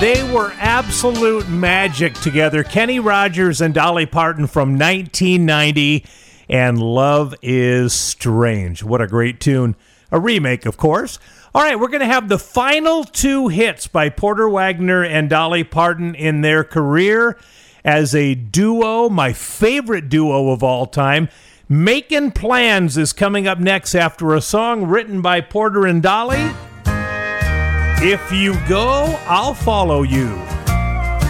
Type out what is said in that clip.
They were absolute magic together. Kenny Rogers and Dolly Parton from 1990, and Love is Strange. What a great tune. A remake, of course. All right, we're going to have the final two hits by Porter Wagoner and Dolly Parton in their career as a duo, my favorite duo of all time. Making Plans is coming up next after a song written by Porter and Dolly. If You Go, I'll Follow You.